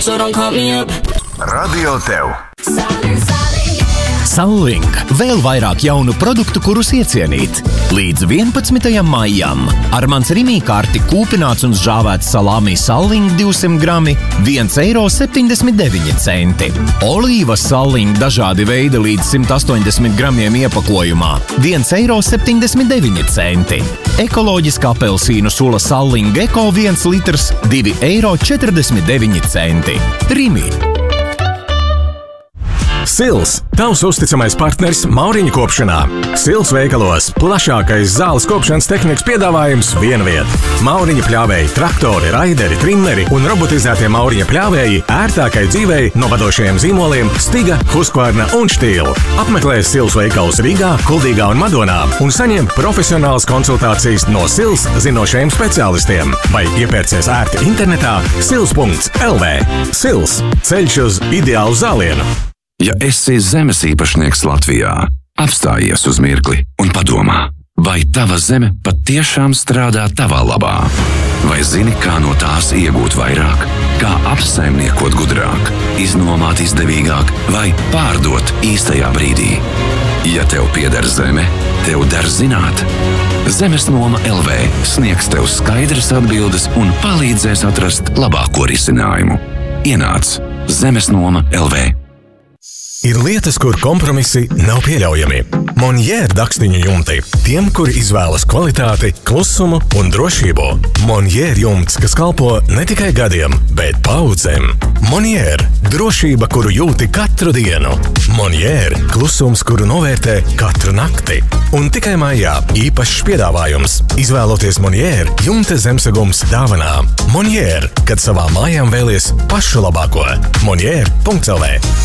So don't call me up. Radio Tev. Salling – vēl vairāk jaunu produktu, kurus iecienīt. Līdz 11. maijam ar mans Rimī karti kūpināts un žāvēts salāmī Salling 200 grami – 1,79 €. Olīvas Salling dažādi veidi līdz 180 gramiem iepakojumā – 1,79 €. Ekoloģiska apelsīnu sula Salling Eko 1 litrs – 2,49 €. Rimī. Sils – tavs uzticamais partners Mauriņu kopšanā. Sils veikalos plašākais zāles kopšanas tehnikas piedāvājums vienviet. Mauriņa pļāvēji, traktori, raideri, trimmeri un robotizētie Mauriņa pļāvēji ērtākai dzīvei no vadošajiem zīmoliem Stiga, Husqvarna un Štīla. Apmeklē Sils veikalus Rīgā, Kuldīgā un Madonā un saņem profesionālas konsultācijas no Sils zinošajiem speciālistiem vai iepērcies ērti internetā sils.lv. Sils – ceļš uz ideālu zālienu. Ja esi zemes īpašnieks Latvijā, apstājies uz mirkli un padomā, vai tava zeme patiešām strādā tavā labā? Vai zini, kā no tās iegūt vairāk? Kā apsaimniekot gudrāk, iznomāt izdevīgāk vai pārdot īstajā brīdī? Ja tev pieder zeme, tev der zināt. Zemes noma LV sniegs tev skaidras atbildes un palīdzēs atrast labāko risinājumu. Ienāc Zemes noma LV. Ir lietas, kur kompromisi nav pieļaujami. Monier dakstiņu jumti. Tiem, kuri izvēlas kvalitāti, klusumu un drošību. Monier jumts, kas kalpo ne tikai gadiem, bet paudzēm. Monier – drošība, kuru jūti katru dienu. Monier – klusums, kuru novērtē katru nakti. Un tikai maijā īpašs piedāvājums. Izvēloties Monier, jumta zemsegums dāvanā. Monier – kad savām mājām vēlies pašu labāko. Monier.lv